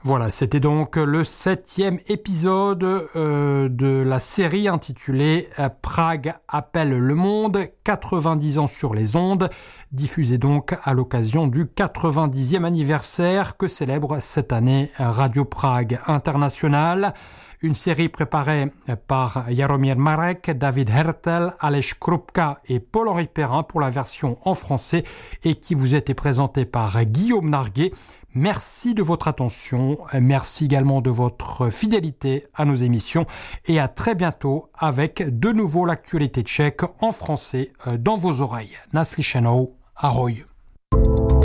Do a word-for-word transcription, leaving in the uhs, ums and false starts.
Voilà, c'était donc le septième épisode euh, de la série intitulée « Prague appelle le monde, quatre-vingt-dix ans sur les ondes », diffusée donc à l'occasion du quatre-vingt-dixième anniversaire que célèbre cette année Radio Prague International. Une série préparée par Jaromír Marek, David Hertel, Aleš Krupka et Paul-Henri Perrin pour la version en français et qui vous était présentée par Guillaume Narguet. Merci de votre attention, merci également de votre fidélité à nos émissions et à très bientôt avec de nouveau l'actualité tchèque en français dans vos oreilles. Naslyšenou, ahoj.